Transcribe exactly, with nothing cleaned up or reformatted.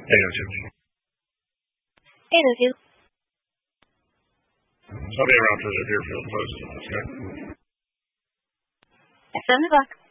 eight oh two. eight oh two. So I'll be around for the Deerfield post. Okay. At seven o'clock.